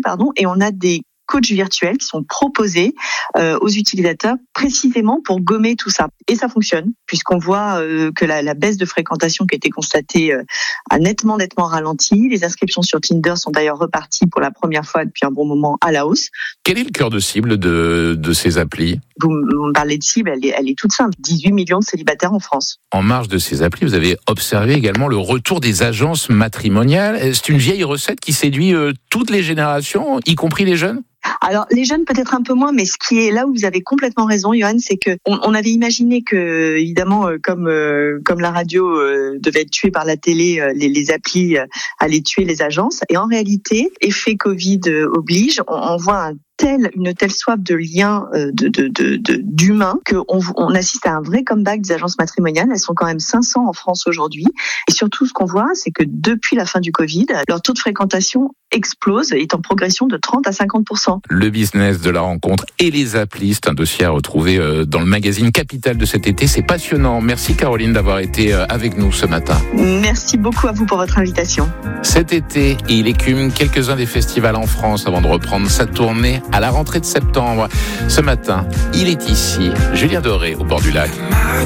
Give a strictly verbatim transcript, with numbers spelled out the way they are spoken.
pardon, et on a des coachs virtuels qui sont proposés euh, aux utilisateurs précisément pour gommer tout ça. Et ça fonctionne, puisqu'on voit euh, que la, la baisse de fréquentation qui a été constatée euh, a nettement, nettement ralenti. Les inscriptions sur Tinder sont d'ailleurs reparties pour la première fois depuis un bon moment à la hausse. Quel est le cœur de cible de, de ces applis ? Vous me parlez de cible, elle est, elle est toute simple. dix-huit millions de célibataires en France. En marge de ces applis, vous avez observé également le retour des agences matrimoniales. C'est une vieille recette qui séduit euh, toutes les générations, y compris les jeunes ? Alors les jeunes peut-être un peu moins, mais ce qui est là où vous avez complètement raison, Johan, c'est que on, on avait imaginé que évidemment euh, comme euh, comme la radio euh, devait être tuée par la télé, euh, les, les applis euh, allaient tuer les agences. Et en réalité, effet Covid euh, oblige, on, on voit un Telle, une telle soif de lien euh, de, de, de, de, d'humain qu'on on assiste à un vrai comeback des agences matrimoniales. Elles sont quand même cinq cents en France aujourd'hui. Et surtout, ce qu'on voit, c'est que depuis la fin du Covid, leur taux de fréquentation explose, est en progression de trente à cinquante pour cent. Le business de la rencontre et les applis, c'est un dossier à retrouver dans le magazine Capital de cet été. C'est passionnant. Merci Caroline d'avoir été avec nous ce matin. Merci beaucoup à vous pour votre invitation. Cet été, il écume quelques-uns des festivals en France avant de reprendre sa tournée à la rentrée de septembre. Ce matin, il est ici, Julien Doré, au bord du lac.